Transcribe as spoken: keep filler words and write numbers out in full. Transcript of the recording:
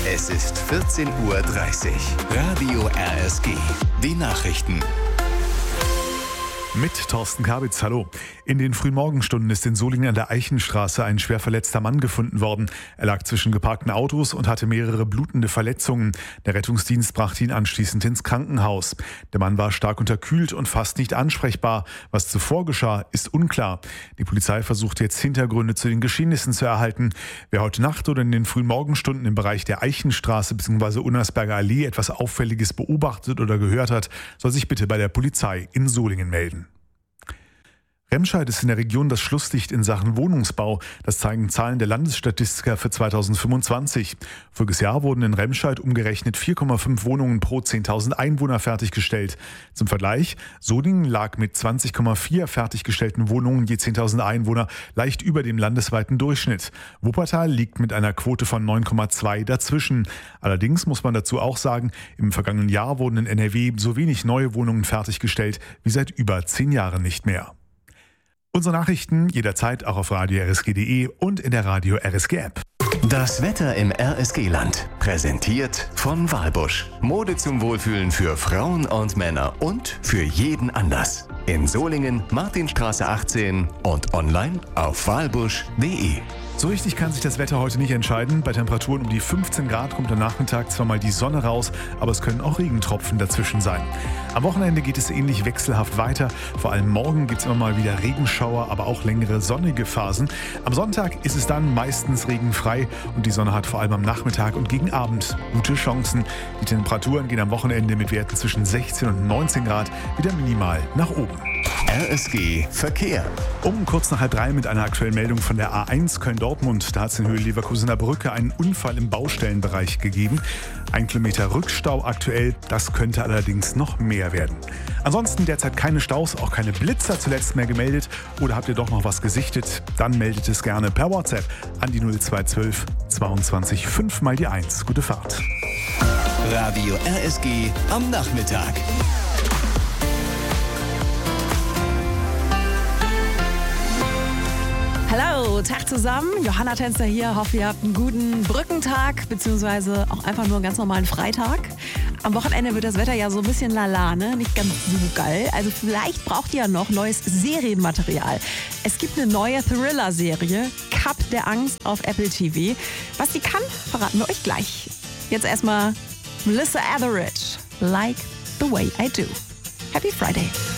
Es ist vierzehn Uhr dreißig. Radio R S G. Die Nachrichten. Mit Thorsten Kabitz, hallo. In den frühen Morgenstunden ist in Solingen an der Eichenstraße ein schwer verletzter Mann gefunden worden. Er lag zwischen geparkten Autos und hatte mehrere blutende Verletzungen. Der Rettungsdienst brachte ihn anschließend ins Krankenhaus. Der Mann war stark unterkühlt und fast nicht ansprechbar. Was zuvor geschah, ist unklar. Die Polizei versucht jetzt Hintergründe zu den Geschehnissen zu erhalten. Wer heute Nacht oder in den frühen Morgenstunden im Bereich der Eichenstraße bzw. Unnersberger Allee etwas Auffälliges beobachtet oder gehört hat, soll sich bitte bei der Polizei in Solingen melden. Remscheid ist in der Region das Schlusslicht in Sachen Wohnungsbau. Das zeigen Zahlen der Landesstatistiker für zweitausendfünfundzwanzig. Voriges Jahr wurden in Remscheid umgerechnet vier Komma fünf Wohnungen pro zehntausend Einwohner fertiggestellt. Zum Vergleich, Solingen lag mit zwanzig Komma vier fertiggestellten Wohnungen je zehntausend Einwohner leicht über dem landesweiten Durchschnitt. Wuppertal liegt mit einer Quote von neun Komma zwei dazwischen. Allerdings muss man dazu auch sagen, im vergangenen Jahr wurden in N R W so wenig neue Wohnungen fertiggestellt wie seit über zehn Jahren nicht mehr. Unsere Nachrichten jederzeit auch auf radio r s g punkt d e und in der Radio R S G App. Das Wetter im R S G-Land. Präsentiert von Walbusch. Mode zum Wohlfühlen für Frauen und Männer und für jeden Anlass. In Solingen, Martinstraße achtzehn und online auf walbusch punkt d e. So richtig kann sich das Wetter heute nicht entscheiden. Bei Temperaturen um die fünfzehn Grad kommt am Nachmittag zwar mal die Sonne raus, aber es können auch Regentropfen dazwischen sein. Am Wochenende geht es ähnlich wechselhaft weiter. Vor allem morgen gibt es immer mal wieder Regenschauer, aber auch längere sonnige Phasen. Am Sonntag ist es dann meistens regenfrei und die Sonne hat vor allem am Nachmittag und gegen Abend gute Chancen. Die Temperaturen gehen am Wochenende mit Werten zwischen sechzehn und neunzehn Grad wieder minimal nach oben. R S G Verkehr. Um kurz nach halb drei mit einer aktuellen Meldung von der A eins Köln-Dortmund. Da hat es in Höhe Leverkusener Brücke einen Unfall im Baustellenbereich gegeben. Ein Kilometer Rückstau aktuell, das könnte allerdings noch mehr werden. Ansonsten derzeit keine Staus, auch keine Blitzer zuletzt mehr gemeldet. Oder habt ihr doch noch was gesichtet? Dann meldet es gerne per WhatsApp an die null zwei eins zwei zweiundzwanzig fünf mal die eins. Gute Fahrt. Radio R S G am Nachmittag. Hallo, Tag zusammen. Johanna Tänzer hier. Hoffe, ihr habt einen guten Brückentag, beziehungsweise auch einfach nur einen ganz normalen Freitag. Am Wochenende wird das Wetter ja so ein bisschen lala, ne? Nicht ganz so geil. Also vielleicht braucht ihr ja noch neues Serienmaterial. Es gibt eine neue Thriller-Serie, Cup der Angst auf Apple T V. Was die kann, verraten wir euch gleich. Jetzt erstmal Melissa Etheridge, Like the Way I Do. Happy Friday.